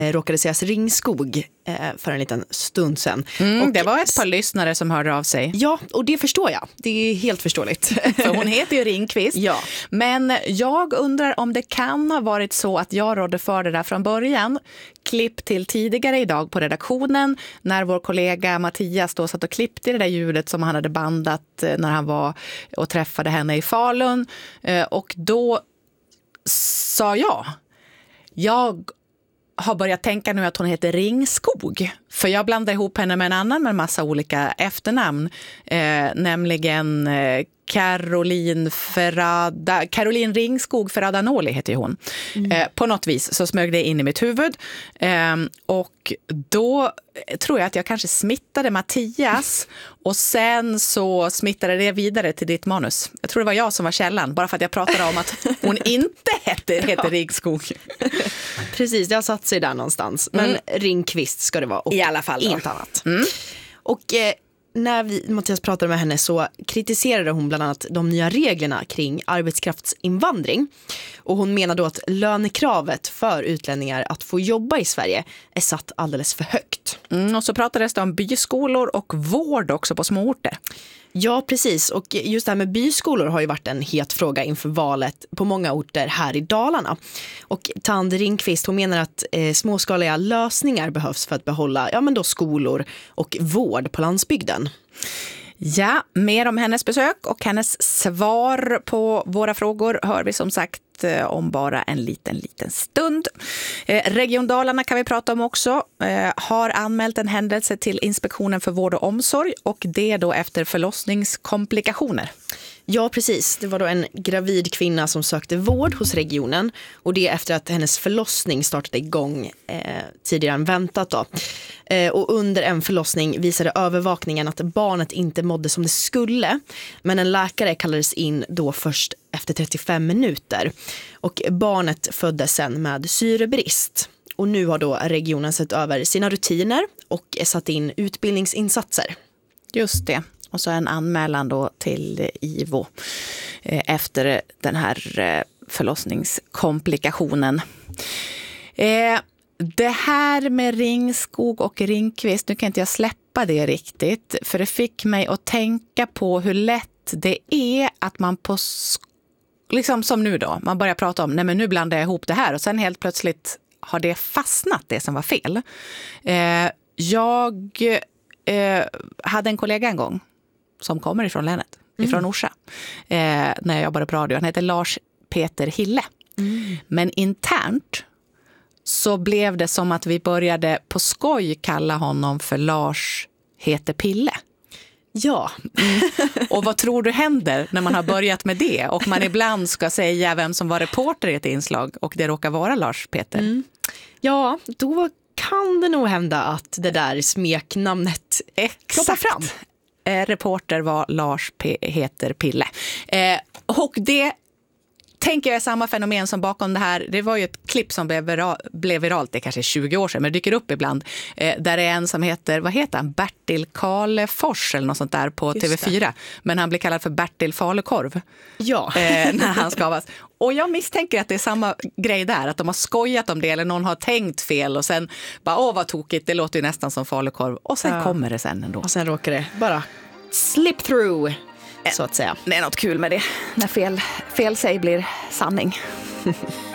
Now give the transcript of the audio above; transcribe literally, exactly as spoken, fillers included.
råkade sägas Ringskog eh, för en liten stund sedan. Mm, och det var ett par lyssnare som hörde av sig. Ja, och det förstår jag. Det är helt förståeligt. För hon heter ju Ringqvist. Ja. Men jag undrar om det kan ha varit så att jag rådde för det där från början. Klipp till tidigare idag på redaktionen när vår kollega Mattias då satt och klippte det där ljudet som han hade bandat när han var och träffade henne i Falun. Och då sa jag, jag har börjat tänka nu att hon heter Ringskog. För jag blandade ihop henne med en annan med en massa olika efternamn. Eh, nämligen eh, Caroline Ferrada, Caroline Ringskog Ferradanoli heter hon. Mm. Eh, på något vis så smög det in i mitt huvud. Eh, och då tror jag att jag kanske smittade Mattias och sen så smittade det vidare till ditt manus. Jag tror det var jag som var källan, bara för att jag pratade om att hon inte hette, heter Ringskog. Precis, det har satt sig där någonstans. Men mm. Ringqvist ska det vara. Och i alla fall. Inget annat. Mm. Och eh, när vi, Mattias pratade med henne så kritiserade hon bland annat de nya reglerna kring arbetskraftsinvandring. Och hon menar då att lönekravet för utlänningar att få jobba i Sverige är satt alldeles för högt. Mm, och så pratades det om byskolor och vård också på småorter. Ja, precis. Och just det här med byskolor har ju varit en het fråga inför valet på många orter här i Dalarna. Och Tand Ringqvist, hon menar att eh, småskaliga lösningar behövs för att behålla ja, men då skolor och vård på landsbygden. Ja, mer om hennes besök och hennes svar på våra frågor hör vi som sagt om bara en liten, liten stund. Eh, Region Dalarna kan vi prata om också. Eh, har anmält en händelse till Inspektionen för vård och omsorg och det då efter förlossningskomplikationer. Ja, precis. Det var då en gravid kvinna som sökte vård hos regionen och det efter att hennes förlossning startade igång eh, tidigare än väntat då. Eh, och under en förlossning visade övervakningen att barnet inte mådde som det skulle, men en läkare kallades in då först efter trettiofem minuter och barnet föddes sen med syrebrist. Och nu har då regionen sett över sina rutiner och satt in utbildningsinsatser. Just det. Och så en anmälan då till I V O eh, efter den här eh, förlossningskomplikationen. Eh, det här med Ringskog och Ringqvist, nu kan inte jag släppa det riktigt. För det fick mig att tänka på hur lätt det är att man på, liksom som nu då, man börjar prata om, nej men nu blandar jag ihop det här. Och sen helt plötsligt har det fastnat det som var fel. Eh, jag eh, hade en kollega en gång som kommer ifrån länet, mm. ifrån Orsa, eh, när jag jobbade på radio. Han heter Lars Peter Hille. Mm. Men internt så blev det som att vi började på skoj kalla honom för Lars heter Pille. Ja. Mm. Och vad tror du händer när man har börjat med det? Och man ibland ska säga vem som var reporter i ett inslag och det råkar vara Lars Peter. Mm. Ja, då kan det nog hända att det där smeknamnet kroppar fram. Eh, reporter var Lars P- heter Pille. Eh, och det tänker jag är samma fenomen som bakom det här. Det var ju ett klipp som blev, vira- blev viralt, det är kanske tjugo år sedan, men det dyker upp ibland. Eh, där det är en som heter, vad heter han? Bertil Karlefors eller något sånt där på T V fyra. Men han blir kallad för Bertil Falukorv. Ja. Eh, när han skavas. Och jag misstänker att det är samma grej där. Att de har skojat om det eller någon har tänkt fel. Och sen bara, åh vad tokigt, det låter ju nästan som falukorv. Och sen ja. kommer det sen ändå. Och sen råkar det bara slip through, så att säga. Det är något kul med det. När fel, fel säg blir sanning.